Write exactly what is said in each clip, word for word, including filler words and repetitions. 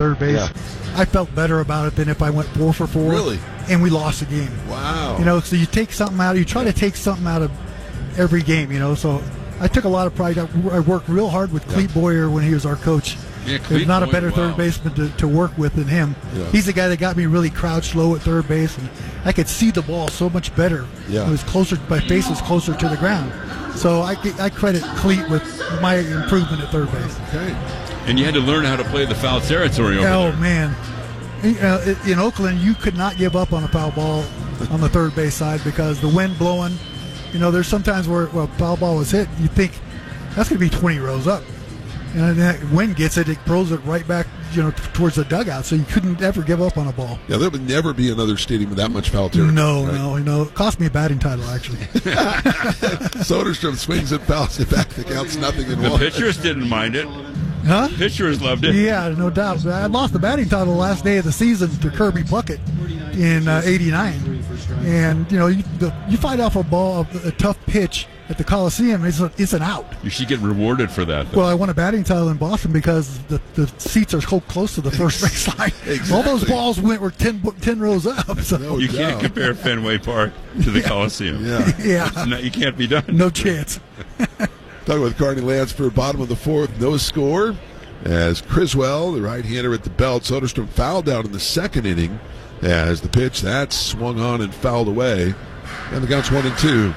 third base. Yeah. I felt better about it than if I went four for four. Really? And we lost the game. Wow. You know, so you take something out. You try to take something out of every game. You know, so I took a lot of pride. I, I worked real hard with Clete Yeah. Boyer when he was our coach. Yeah, There's Clete not a Boyer, better wow. third baseman to, to work with than him. Yeah. He's the guy that got me really crouched low at third base, and I could see the ball so much better. Yeah. It was closer. My face was closer to the ground. So I, I credit Clete with my improvement at third base. Okay. And you had to learn how to play the foul territory over Oh there. man, in, uh, in Oakland, you could not give up on a foul ball on the third base side because the wind blowing. You know, there's sometimes where well, foul ball was hit, you think that's going to be twenty rows up, and then that wind gets it, it throws it right back, you know, t- towards the dugout. So you couldn't ever give up on a ball. Yeah, there would never be another stadium with that much foul territory. No, right? no, you know, it cost me a batting title actually. Soderstrom swings and fouls it back. The count's nothing in The one. pitchers didn't mind it. Huh? Pitchers loved it. Yeah, no doubt. I lost the batting title the last day of the season to Kirby Puckett in uh, eighty-nine. And, you know, you, the, you fight off a ball, a tough pitch at the Coliseum, it's, a, it's an out. You should get rewarded for that. though. Well, I won a batting title in Boston because the, the seats are so close to the first base line. Exactly. All those balls went were ten, ten rows up. So, No you doubt. can't compare Fenway Park to the Coliseum. Yeah. yeah, It's not- you can't be done. no chance. Talking with Carney Lansford, bottom of the fourth, no score. As Criswell, the right-hander at the belt, Soderstrom fouled out in the second inning as the pitch, that swung on and fouled away. And the count's one and two.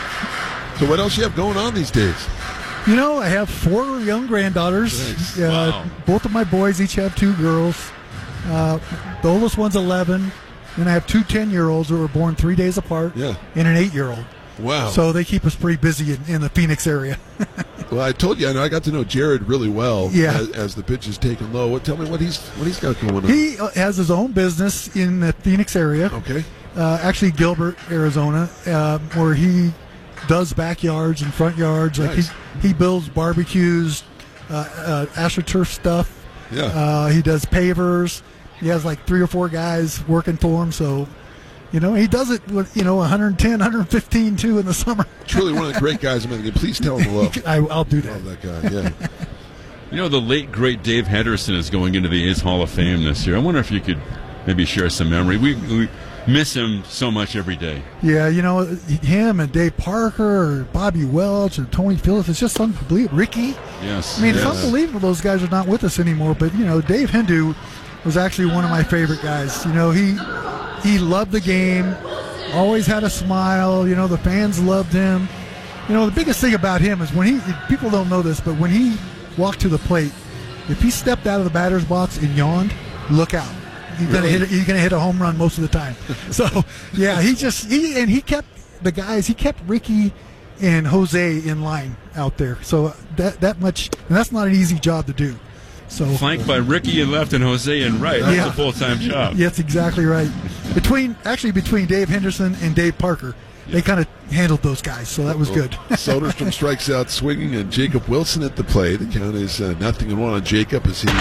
So what else you have going on these days? You know, I have four young granddaughters. Nice. Uh, Wow. Both of my boys each have two girls. Uh, the oldest one's eleven. Then I have two ten-year-olds who were born three days apart, Yeah. and an eight-year-old. Wow. So they keep us pretty busy in, in the Phoenix area. Well, I told you, I know I got to know Jared really well. Yeah. As, as the pitch is taken low. What? Tell me what he's what he's got going on. He uh, has his own business in the Phoenix area, Okay. uh, actually Gilbert, Arizona, uh, where he does backyards and front yards. Like Nice. he, he builds barbecues, uh, uh, AstroTurf stuff. Yeah. Uh, he does pavers. He has like three or four guys working for him. So, you know, he does it with, you know, one ten, one fifteen too in the summer. Truly one of the great guys. I'm going to please tell him hello. I, I'll do that. Love that guy. Yeah. You know, the late, great Dave Henderson is going into the A's Hall of Fame this year. I wonder if you could maybe share some memory. We, we miss him so much every day. Yeah, you know, him and Dave Parker or Bobby Welch or Tony Phillips, it's just unbelievable. Ricky, Yes. I mean, yes. it's unbelievable those guys are not with us anymore. But, you know, Dave Hindu was actually one of my favorite guys. You know, he he loved the game, always had a smile. You know, the fans loved him. You know, the biggest thing about him is when he, people don't know this, but when he walked to the plate, if he stepped out of the batter's box and yawned, look out. He's gonna Really? hit. He's gonna hit a home run most of the time. So yeah, he just he and he kept the guys. He kept Ricky and Jose in line out there. So that that much, and that's not an easy job to do. So Flanked by Ricky in left and Jose in right. That's Yeah. a full-time job. yeah, that's exactly right. Between actually between Dave Henderson and Dave Parker, they kind of handled those guys. So that was good. Soderstrom strikes out swinging, and Jacob Wilson at the plate. The count is uh, nothing and one on Jacob as he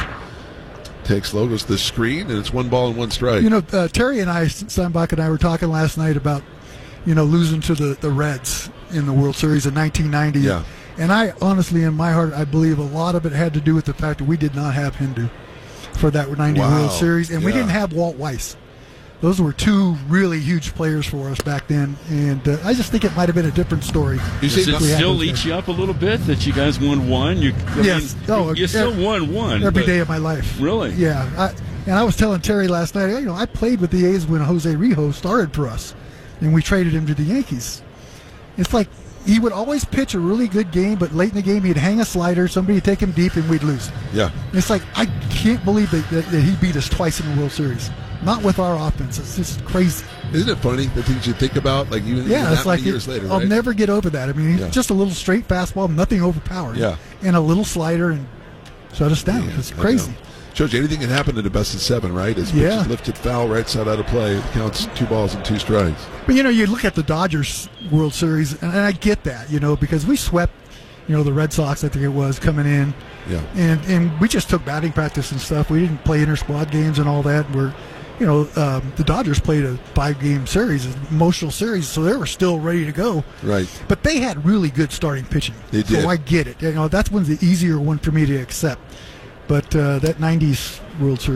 takes low, goes to the screen, and it's one ball and one strike. You know, uh, Terry and I, Steinbach and I, were talking last night about, you know, losing to the, the Reds in the World Series in nineteen ninety. Yeah. And I honestly, in my heart, I believe a lot of it had to do with the fact that we did not have Hindu for that ninety Wow. World Series, and we Yeah. didn't have Walt Weiss. Those were two really huge players for us back then, and uh, I just think it might have been a different story. You Does say it we had still those eat guys. you up a little bit that you guys won one? You, I Yes. mean, Oh, you still every- won one. Every but- day of my life. Really? Yeah. I, and I was telling Terry last night, you know, I played with the A's when Jose Rijo started for us, and we traded him to the Yankees. It's like he would always pitch a really good game, but late in the game he'd hang a slider, somebody would take him deep, and we'd lose. Yeah. It's like I can't believe that, that, that he beat us twice in the World Series. Not with our offense. It's just crazy. Isn't it funny the things you think about, like even, even Yeah, that it's like many years it- later, I'll right? never get over that. I mean, he's Yeah. just a little straight fastball, nothing overpowering. Yeah. And a little slider and shut us down. Yeah, it's I crazy. know. Shows you anything can happen in a best of seven, right? As pitch Yeah. is lifted foul, right side out of play. It counts two balls and two strikes. But, you know, you look at the Dodgers World Series, and I get that, you know, because we swept, you know, the Red Sox, I think it was, coming in. Yeah. And and we just took batting practice and stuff. We didn't play inter-squad games and all that. We're, you know, um, the Dodgers played a five-game series, an emotional series, so they were still ready to go. Right. But they had really good starting pitching. They did. So I get it. You know, that's one's the easier one for me to accept. But uh, that nineties World Series